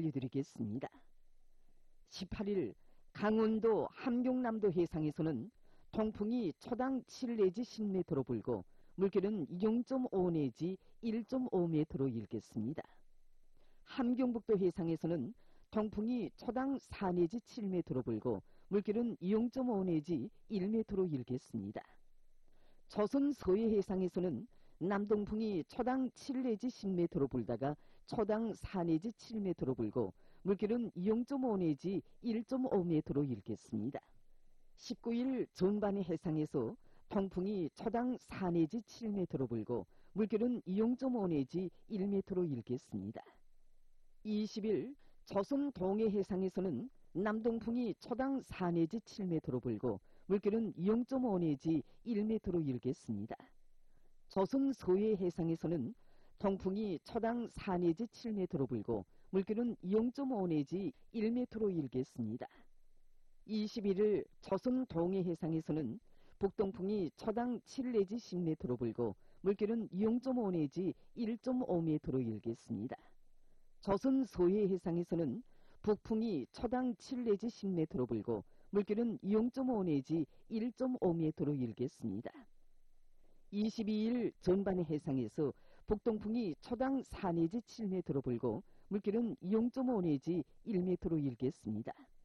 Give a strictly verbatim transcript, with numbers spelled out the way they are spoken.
알려드리겠습니다. 십팔 일 강원도 함경남도 해상에서는 동풍이 초당 칠 내지 십 미터로 불고 물결은 영 점 오 내지 일 점 오 미터로 일겠습니다. 함경북도 해상에서는 동풍이 초당 사 내지 칠 미터로 불고 물결은 영 점 오 내지 일 미터로 일겠습니다. 조선 서해 해상에서는 남동풍이 초당 칠 내지 십 미터로 불다가 초당 사 내지 칠 미터로 불고 물결은 영 점 오 내지 일 점 오 미터로 일겠습니다. 십구 일 전반의 해상에서 동풍이 초당 사 내지 칠 미터로 불고 물결은 영 점 오 내지 일 미터로 일겠습니다. 이십 일 조선 동해 해상에서는 남동풍이 초당 사 내지 칠 미터로 불고 물결은 영 점 오 내지 일 미터로 일겠습니다. 조선 서해 해상에서는 동풍이 초당 사 내지 칠 미터로 불고 물결은 영 점 오 내지 일 미터로 일겠습니다. 이십일 일 조선 동해 해상에서는 북동풍이 초당 칠 내지 십 미터로 불고 물결은 영 점 오 내지 일 점 오 미터로 일겠습니다. 조선 서해 해상에서는 북풍이 초당 칠 내지 십 미터로 불고 물결은 영 점 오 내지 일 점 오 미터로 일겠습니다. 이십이 일 전반의 해상에서 북동풍이 초당 사 내지 칠 미터로 불고 물결은 영 점 오 내지 일 미터로 일겠습니다.